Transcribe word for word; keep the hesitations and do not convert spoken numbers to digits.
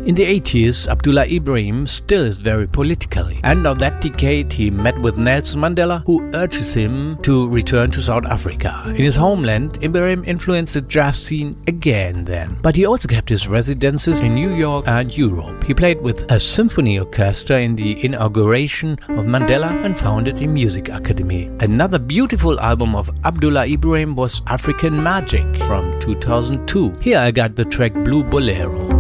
In the eighties, Abdullah Ibrahim still is very politically. End of that decade, he met with Nelson Mandela, who urges him to return to South Africa. In his homeland, Ibrahim influenced the jazz scene again then. But he also kept his residences in New York and Europe. He played with a symphony orchestra in the inauguration of Mandela and founded a music academy. Another beautiful album of Abdullah Ibrahim was African Magic from two thousand two. Here I got the track Blue Bolero.